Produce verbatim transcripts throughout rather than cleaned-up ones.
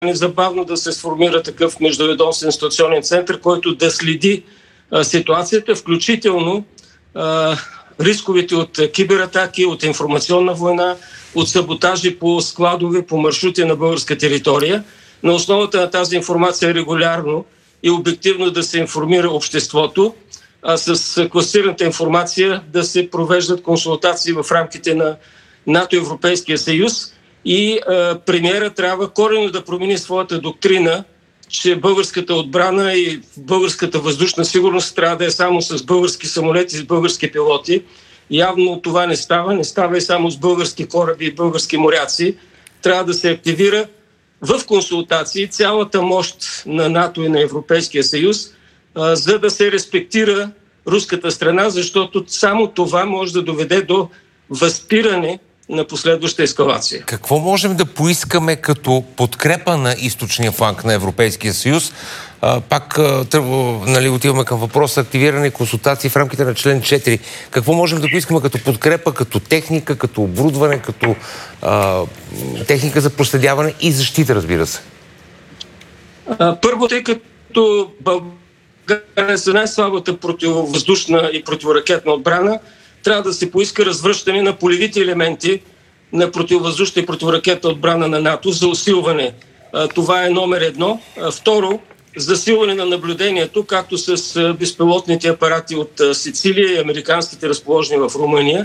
незабавно да се сформира такъв междуведомствен ситуационен център, който да следи а, ситуацията, включително а, рисковете от кибератаки, от информационна война, от саботажи по складове, по маршрути на българска територия. На основата на тази информация регулярно и обективно да се информира обществото, а с класираната информация да се провеждат консултации в рамките на НАТО и Европейския съюз. И а, премиера трябва коренно да промени своята доктрина, че българската отбрана и българската въздушна сигурност трябва да е само с български самолети, с български пилоти. Явно това не става. Не става и само с български кораби и български моряци. Трябва да се активира в консултации цялата мощ на НАТО и на Европейския съюз, а, за да се респектира руската страна, защото само това може да доведе до възпиране на последваща ескалация. Какво можем да поискаме като подкрепа на източния фланг на Европейския съюз? А, пак търво, нали, отиваме към въпроса активиране и консултации в рамките на член четири. Какво можем да поискаме като подкрепа, като техника, като оборудване, като а, техника за проследяване и защита, разбира се? А, първо, тъй като България е най-слабата противовъздушна и противоракетна отбрана, трябва да се поиска развръщане на полевите елементи на противовъздушна и противоракетна отбрана на НАТО за усилване. Това е номер едно. Второ, засилване на наблюдението, както с безпилотните апарати от Сицилия и американските разположени в Румъния.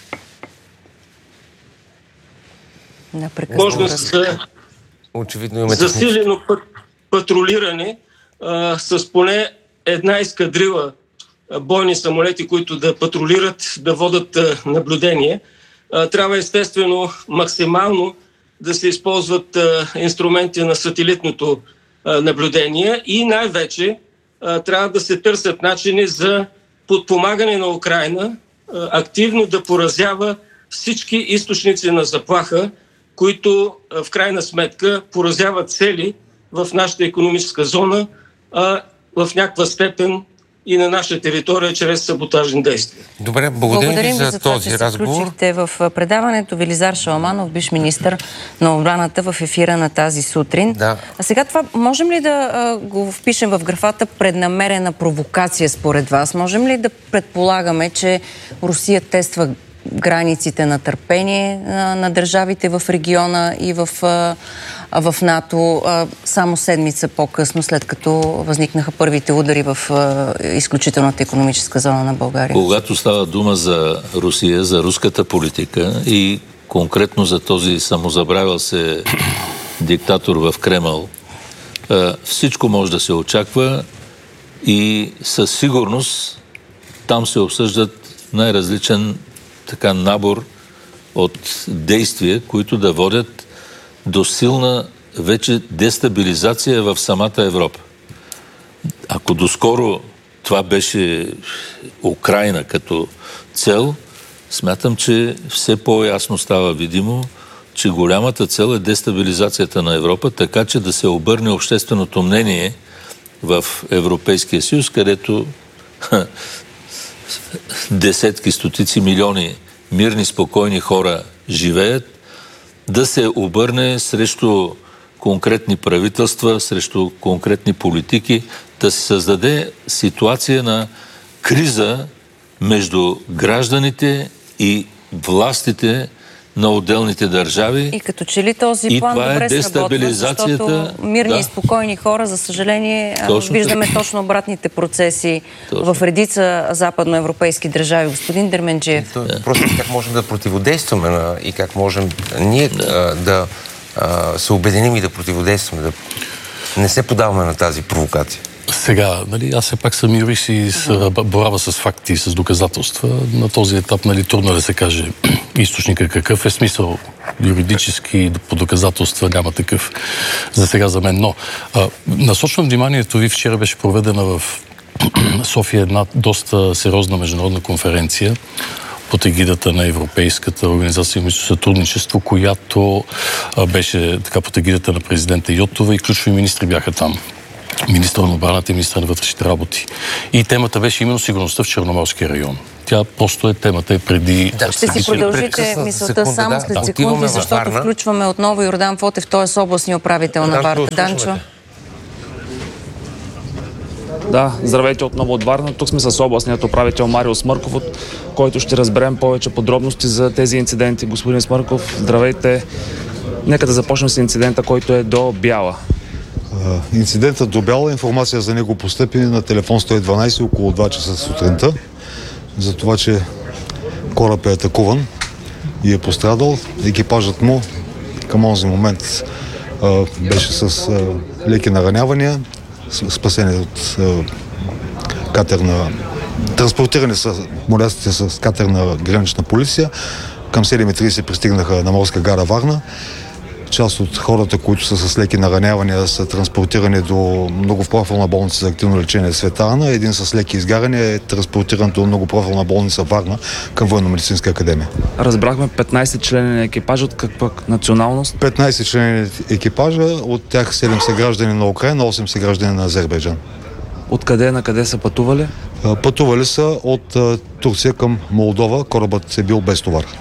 Можност за засилено патрулиране а, с поне една ескадрила бойни самолети, които да патрулират, да водят а, наблюдение. А, трябва естествено максимално да се използват а, инструменти на сателитното а, наблюдение и най-вече а, трябва да се търсят начини за подпомагане на Украйна, а, активно да поразява всички източници на заплаха, които а, в крайна сметка поразяват цели в нашата икономическа зона, а в някаква степен и на наша територия чрез саботажни действия. Добре, благодарим, благодарим ви за, за това, този че разговор. се включихте в предаването. Велизар Шаламанов, бивш министър на отбраната, в ефира на тази сутрин. Да. А сега това, можем ли да а, го впишем в графата преднамерена провокация според вас? Можем ли да предполагаме, че Русия тества границите на търпение на, на държавите в региона и в, а, в НАТО а, само седмица по-късно, след като възникнаха първите удари в а, изключителната икономическа зона на България? Когато става дума за Русия, за руската политика и конкретно за този самозабравил се диктатор в Кремъл, а, всичко може да се очаква и със сигурност там се обсъждат най-различен така набор от действия, които да водят до силна вече дестабилизация в самата Европа. Ако доскоро това беше Украйна като цел, смятам, че все по-ясно става видимо, че голямата цел е дестабилизацията на Европа, така че да се обърне общественото мнение в Европейския съюз, където десетки, стотици милиони мирни, спокойни хора живеят, да се обърне срещу конкретни правителства, срещу конкретни политики, да се създаде ситуация на криза между гражданите и властите на отделните държави. И като че ли този и план това добре е дестабилизацията, защото мирни да. и спокойни хора, за съжаление, Точно виждаме така. точно обратните процеси Точно. в редица западноевропейски държави. Господин Дерменджиев. Да. Просто как можем да противодействаме на, и как можем ние да, да а, се обединим и да противодействаме, да не се подаваме на тази провокация. Сега, нали, аз все пак съм юрист и боравя с факти и с доказателства. На този етап, нали, трудно да се каже източника какъв е смисъл. Юридически по доказателства няма такъв за сега за мен. Но а, насочвам вниманието ви, вчера беше проведена в София една доста сериозна международна конференция под егидата на Европейската организация за сътрудничество, която а, беше така под егидата на президента Йотова и ключови министри бяха там. министър на отбраната и министър на вътрешните работи. И темата беше именно сигурността в Черноморския район. Тя просто е темата е преди... Да, ще си продължите мисълта само след да, секунди, защото включваме отново Йордан Фотев, той е областния управител на Варна. Данчо? Да, здравейте отново от Варна. Тук сме с областният управител Марио Смърков, от който ще разберем повече подробности за тези инциденти. Господин Смърков, здравейте. Нека да започнем с инцидента, който е до Бяла. Инцидентът до Бяла, информация за него постъпи на телефон сто и дванайсет около два часа сутринта, за това, че кораб е атакуван и е пострадал. Екипажът му към онзи момент а, беше с а, леки наранявания, спасени от а, катер на... Транспортирани са моряците с катер на гранична полиция. Към седем и трийсет пристигнаха на морска гара Варна. Част от хората, които са с леки наранявания, са транспортирани до многопрофилна болница за активно лечение Света Ана. Един с леки изгаряния е транспортиран до многопрофилна болница Варна към Военно-медицинска академия. Разбрахме петнайсет члени на екипажа. От каква националност? петнайсет члени екипажа, от тях седем са граждани на Украйна, осем са граждани на Азербайджан. Откъде на къде са пътували? Пътували са от Турция към Молдова. Корабът е бил без товар.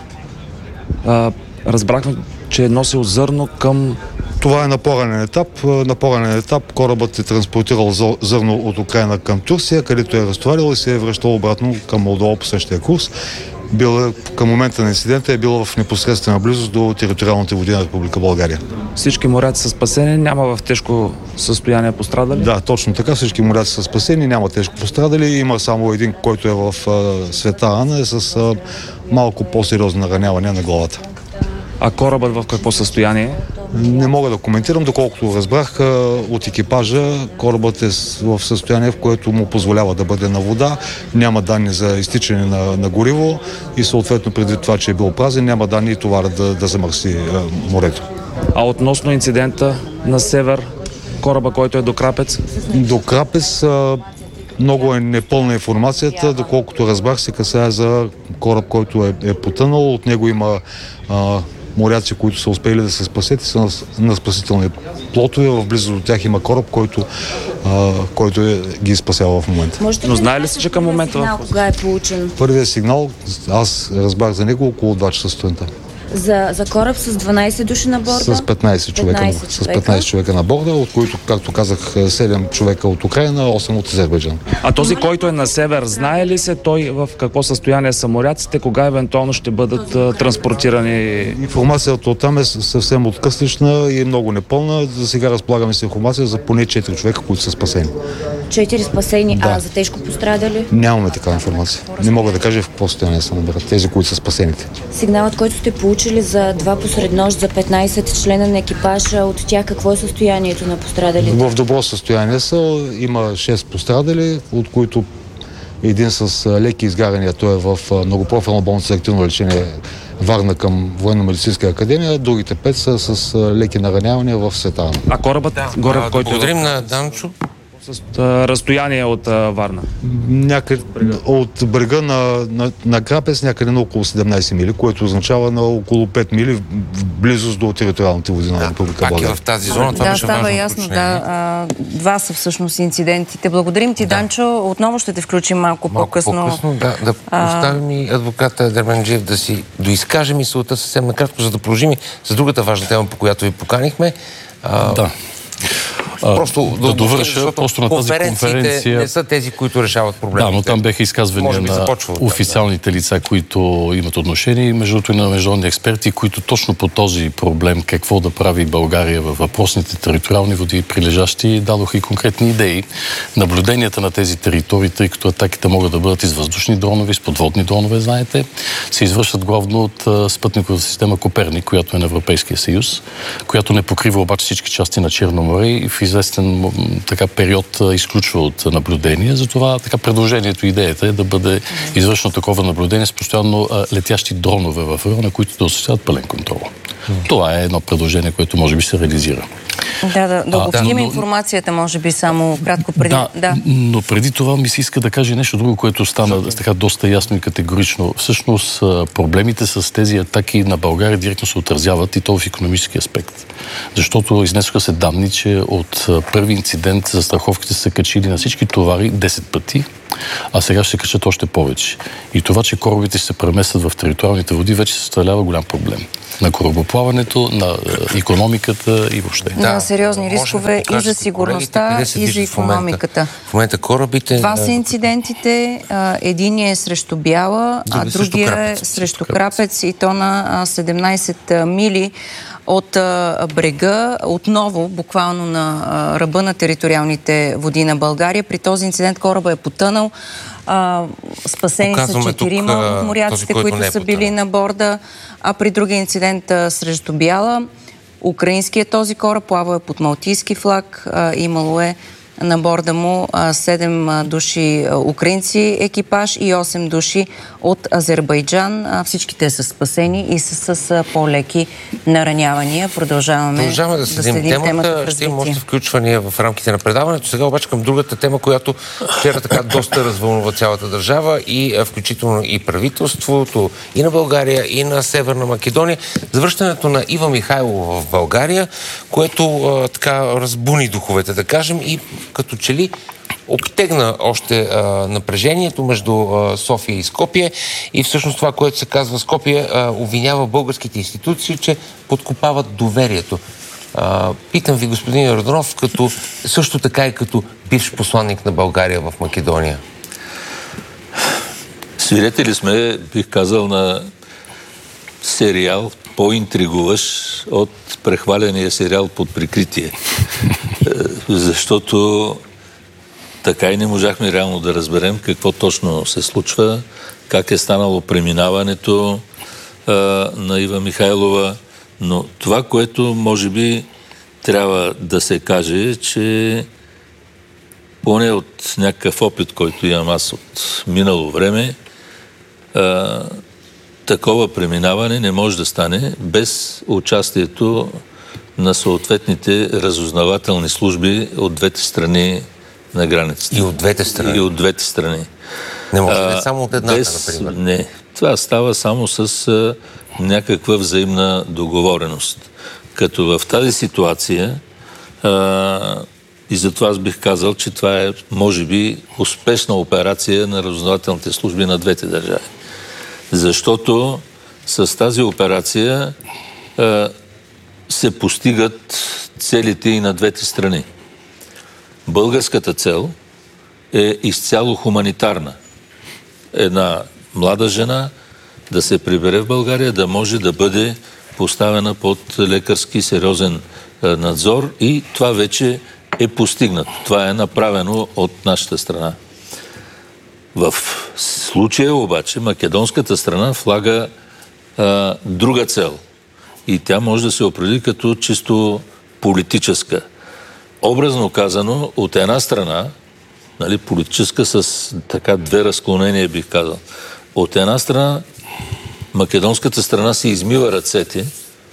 А, разбрахме, че е носил зърно към... Това е на по-ранен етап. На по-ранен етап корабът е транспортирал зърно от Украйна към Турция, където е разтоварил и се е връщал обратно към Молдова по същия курс. Бил е, към момента на инцидента е бил в непосредствена близост до териториалните води на Република България. Всички моряци са спасени, няма в тежко състояние пострадали? Да, точно така. Всички моряци са спасени, няма тежко пострадали. Има само един, който е в а, Света Ана, е с а, малко по-сериозно нараняване на главата. А корабът в какво състояние? Не мога да коментирам, доколкото разбрах от екипажа, корабът е в състояние, в което му позволява да бъде на вода, няма данни за изтичане на, на гориво и съответно предвид това, че е бил празен, няма данни и товара да, да замърси е, морето. А относно инцидента на север, кораба, който е до Крапец? До Крапец а, много е непълна информацията, доколкото разбрах се касае за кораб, който е, е потънал, от него има а, моряци, които са успели да се спасят и са на, на спасителни плотове. В близо до тях има кораб, който, а, който е, ги спасява в момента. Можете Но знае ли се, че към момента... Сигнал, кога е получен? Първият сигнал, аз разбрах за него около два часа сутринта. За, за кораб с дванайсет души на борда? С петнайсет човека, петнайсет с петнайсет човека на борда, от които, както казах, седем човека от Украйна, осем от Азербайджан. А този, който е на север, знае ли се той в какво състояние са моряците, кога евентуално ще бъдат а, транспортирани? Информацията оттам е съвсем откъслична и е много непълна. За сега разполагаме с информация за поне четири човека, които са спасени. Четири спасени, да. А за тежко пострадали? Нямаме такава информация. Не мога да кажа в какво състояние са намерят тези, които са спасените. Сигналът, който сте получили за два посред нощ, за петнайсет члена на екипажа, от тях какво е състоянието на пострадалите? В добро състояние са. Има шест пострадали, от които един с леки изгаряния. Той е в многопрофилна болница за активно лечение Варна към Военно-медицинска академия. Другите пет са с леки наранявания в Света Ана. А корабът да, горе, а, който благодарим е... на Данчо. С а, разстояние от а, Варна? Някъде от брега на, на, на Крапец някъде на около седемнайсет мили, което означава на около пет мили в близост до териториалните води на Република България. Пак е в тази зона, това да, беше става важно ясно, уточнение. да. А, два са всъщност инцидентите. Благодарим ти, да. Данчо. Отново ще те включим малко, малко по-късно. по-късно, да, да а... оставим и адвоката Дерменджиев да си доизкаже мисълта съвсем накратко, за да продължим и с другата важна тема, по която ви поканихме. А... Да. Просто да, да довърша, просто на тази конференция... не са тези, които решават проблемите. Да, но там беха изказвания на официалните лица, които имат отношение и между другото и на международни експерти, които точно по този проблем, какво да прави България във въпросните териториални води, прилежащи, дадоха и конкретни идеи. Наблюденията на тези територии, тъй като атаките могат да бъдат из въздушни дронове, с подводни дронове, знаете, се извършват главно от спътниковата система Коперник, която е на Европейския съюз, която не покрива обаче всички части на Черно море и в известен така, период изключва от наблюдение. Затова така предложението, идеята е да бъде извършено такова наблюдение с постоянно а, летящи дронове в района, които да осъществяват пълен контрол. Това е едно предложение, което може би се реализира. Да, да, да обобщим да, информацията, може би само кратко преди. Да, да, но преди това ми се иска да кажа нещо друго, което стана така доста ясно и категорично. Всъщност проблемите с тези атаки на България директно се отразяват и то в икономически аспект. Защото изнесоха се данни, че от първи инцидент застраховките са качили на всички товари десет пъти, а сега ще се качат още повече. И това, че корабите ще се преместят в териториалните води, вече се съставлява голям проблем. На корабоплаването, на икономиката и въобще. Да, да сериозни рискове да и за сигурността, и за икономиката. В момента корабите... Това са инцидентите. Единият е срещу Бяла, а другия е срещу Крапец и то на седемнайсет мили от брега, отново буквално на ръба на териториалните води на България. При този инцидент кораба е потънал. А, спасени са четирима от моряците, този, които са били на борда, а при другия инцидент а, срещу Бяла, украинският този кораб плавал е под малтийски флаг, а, имало е на борда му седем души украинци екипаж и осем души от Азербайджан. А, всички те са спасени и са с по-леки наранявания. Продължаваме, Продължаваме да, да следим, следим темата. темата. Ще има още включвания в рамките на предаването. Сега обаче към другата тема, която вчера така доста развълнува цялата държава и включително и правителството и на България, и на Северна Македония. Завръщането на Ива Михайлова в България, което а, така разбуни духовете, да кажем, и като че ли обтегна още а, напрежението между а, София и Скопие и всъщност това, което се казва Скопие, а, обвинява българските институции, че подкопават доверието. А, питам ви, господин Йорданов, като също така и като бивш посланник на България в Македония. Свидетели сме, бих казал, на сериал по-интригуващ от прехваления сериал Под прикритие. Защото така и не можахме реално да разберем какво точно се случва, как е станало преминаването а, на Ива Михайлова. Но това, което може би трябва да се каже, че поне от някакъв опит, който имам аз от минало време, а, такова преминаване не може да стане без участието на съответните разузнавателни служби от двете страни на границата. И от двете страни? И от двете страни. Не може да е само от едната, без, например. Не. Това става само с а, някаква взаимна договореност. Като в тази ситуация а, и затова аз бих казал, че това е, може би, успешна операция на разузнавателните служби на двете държави. Защото с тази операция а, се постигат целите и на двете страни. Българската цел е изцяло хуманитарна. Една млада жена да се прибере в България, да може да бъде поставена под лекарски сериозен надзор и това вече е постигнато. Това е направено от нашата страна. В случая обаче македонската страна влага а, друга цел. И тя може да се определи като чисто политическа. Образно казано, от една страна, нали, политическа с така две разклонения, бих казал. От една страна, македонската страна се измива ръцете,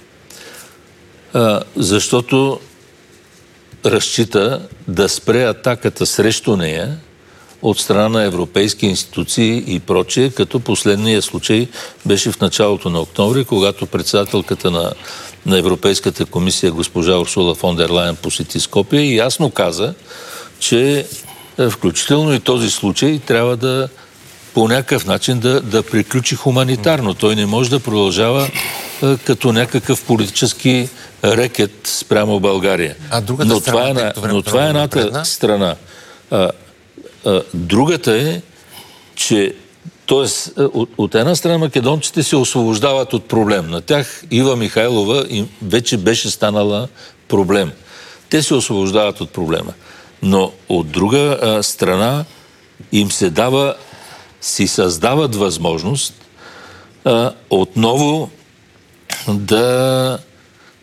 а, защото разчита да спре атаката срещу нея от страна на европейски институции и прочее, като последния случай беше в началото на октомври, когато председателката на, на Европейската комисия госпожа Урсула фон дер Лайен посети Скопие и ясно каза, че включително и този случай трябва да по някакъв начин да, да приключи хуманитарно. Той не може да продължава а, като някакъв политически рекет спрямо България. А другата но страна, това е, но това е едната страна. А, а, другата е, че тоест, от, от една страна македонците се освобождават от проблем. На тях Ива Михайлова им вече беше станала проблем. Те се освобождават от проблема. Но от друга а, страна им се дава, си създават възможност а, отново да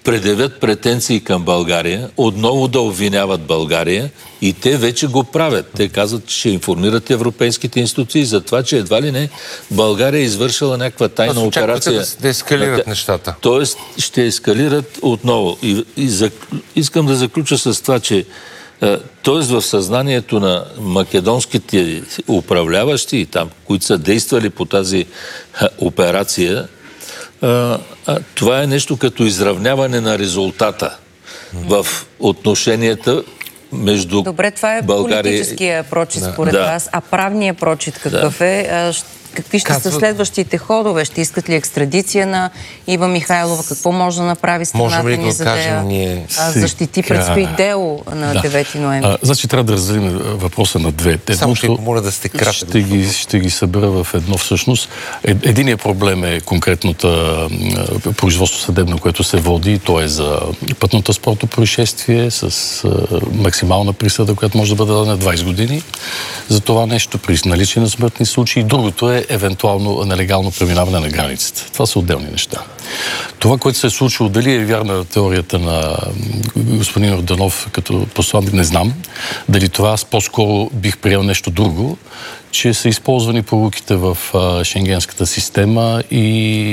предявят претенции към България, отново да обвиняват България и те вече го правят. Те казват, че ще информират европейските институции за това, че едва ли не България е извършила някаква тайна операция. Да, да ескалират нещата. Тоест ще ескалират отново. И, и за, искам да заключа с това, че тоест в съзнанието на македонските управляващи, там, които са действали по тази операция, а, а, това е нещо като изравняване на резултата в отношенията между Добре, това е България... политическия прочит според да. вас, а правният прочит какъв да. е? Какви ще Казва... са следващите ходове? Ще искат ли екстрадиция на Ива Михайлова? Какво може да направи страната ни, за да я ние... защити? Предстои дело на да. девети ноември. А, значи трябва да разделим въпроса на две. Само ще помоля да сте кратки. Ще ги, ще ги събера в едно всъщност. Единият проблем е конкретното производство съдебно, което се води. То е за пътно-транспортно происшествие с а, максимална присъда, която може да бъде дадена двайсет години. За това нещо при наличие на смъртни случаи. Другото е евентуално нелегално преминаване на границите. Това са отделни неща. Това, което се е случило, дали е вярна теорията на господин Йорданов като посланник, не знам. Дали това аз по-скоро бих приел нещо друго, че са използвани поруките в а, шенгенската система и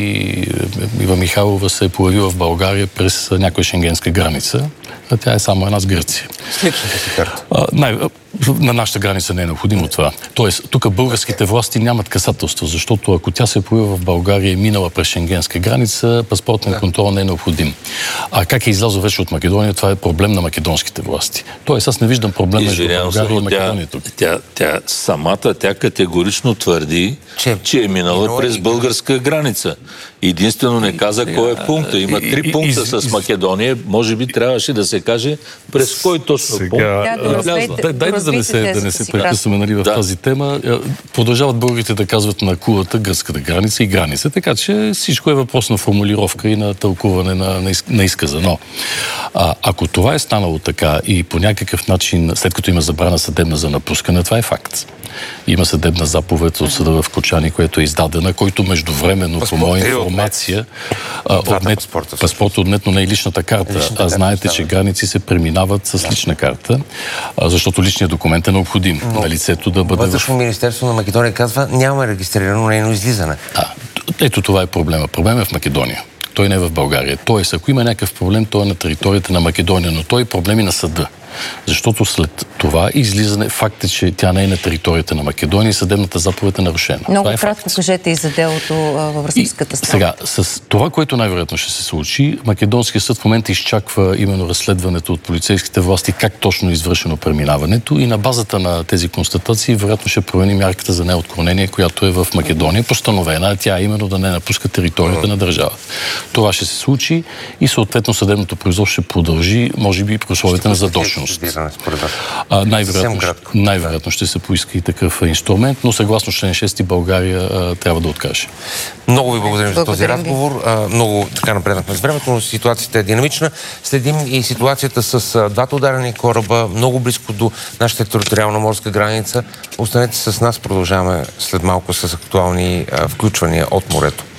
Ива Михайлова се е появила в България през някоя шенгенска граница, а тя е само една с Гърция. С личната си карта. А, най- на нашата граница не е необходимо това. Тоест, тук българските власти нямат касателство, защото ако тя се е появила в България и минала през шенгенска граница, паспортен да. контрол не е необходим. А как е излязъл вече от Македония, това е проблем на македонските власти. Тоест, аз не виждам проблем между България и Македония тук. Тя, тя самата, тя категорично твърди, че, че е минала през българска граница. Единствено не каза кой е пункта. Има три пункта с Македония. Може би трябваше да се каже през кой точно пункт е влязла. Дай да не се, да не се прекъсваме нали, в да. тази тема. Продължават българите да казват на кулата гръцката граница и граница, така че всичко е въпрос на формулировка и на тълкуване на, на, из, на изказа. Но а, ако това е станало така и по някакъв начин, след като има забрана съдебна за напускане, това е факт. Има съдебна заповед от съда в Кочани, която е издадена, който междувременно, по моя информация, отнет, паспорта, паспорта отнет, но не и личната карта. Личната а знаете, карта, че граници се преминават с лична карта, защото личният документ е необходим но, на лицето да бъде... Вътрешно в... Министерство на Македония казва, няма регистрирано нейно излизане. А, ето това е проблема. Проблем е в Македония. Той не е в България. Тоест, ако има някакъв проблем, той е на територията на Македония, но той е проблем и на съда. Защото след това излизане факт е, че тя не е на територията на Македония и съдебната заповед е нарушена. Много е кратко факт. Кажете и за делото във Варшавската страна. Сега, с това, което най-вероятно ще се случи, Македонският съд в момента изчаква именно разследването от полицейските власти, как точно е извършено преминаването и на базата на тези констатации вероятно ще промени мярката за неотклонение, която е в Македония, постановена, тя е именно да не напуска територията на държавата. Това ще се случи и съответно съдебното производство ще продължи, може би при условията на задочност. А, най-вероятно, най-вероятно ще се поиска и такъв инструмент, но съгласно член шести България а, трябва да откаже. Много ви благодарим за този разговор. А, много така напреднахме с времето, но ситуацията е динамична. Следим и ситуацията с а, двата ударени кораба, много близко до нашата териториална морска граница. Останете с нас, продължаваме след малко с актуални а, включвания от морето.